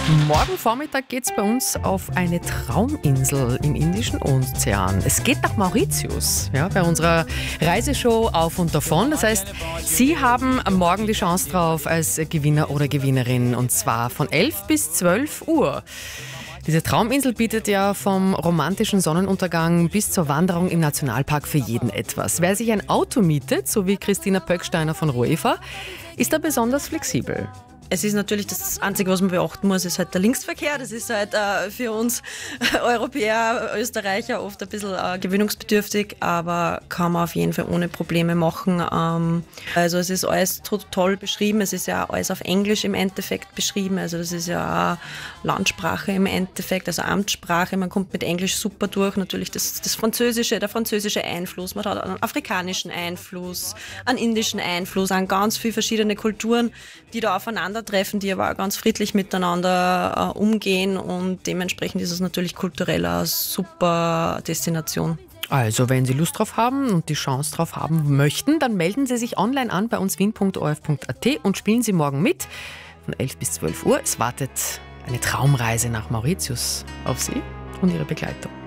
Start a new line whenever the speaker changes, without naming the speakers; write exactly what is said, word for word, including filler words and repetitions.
Morgen Vormittag geht es bei uns auf eine Trauminsel im Indischen Ozean. Es geht nach Mauritius, ja, bei unserer Reiseshow Auf und Davon. Das heißt, Sie haben morgen die Chance drauf als Gewinner oder Gewinnerin, und zwar von elf bis zwölf Uhr. Diese Trauminsel bietet ja vom romantischen Sonnenuntergang bis zur Wanderung im Nationalpark für jeden etwas. Wer sich ein Auto mietet, so wie Christina Pöcksteiner von Roefa, ist da besonders flexibel.
Es ist natürlich das Einzige, was man beachten muss, ist halt der Linksverkehr. Das ist halt äh, für uns Europäer, Österreicher oft ein bisschen äh, gewöhnungsbedürftig, aber kann man auf jeden Fall ohne Probleme machen. Ähm, also es ist alles to- toll beschrieben. Es ist ja alles auf Englisch im Endeffekt beschrieben. Also das ist ja auch Landsprache im Endeffekt, also Amtssprache. Man kommt mit Englisch super durch. Natürlich das, das Französische, der französische Einfluss. Man hat einen afrikanischen Einfluss, einen indischen Einfluss, an ganz viele verschiedene Kulturen, die da aufeinander treffen, die aber auch ganz friedlich miteinander äh, umgehen, und dementsprechend ist es natürlich kulturell eine super Destination.
Also, wenn Sie Lust drauf haben und die Chance drauf haben möchten, dann melden Sie sich online an bei uns wien punkt o r f punkt a t und spielen Sie morgen mit von elf bis zwölf Uhr. Es wartet eine Traumreise nach Mauritius auf Sie und Ihre Begleitung.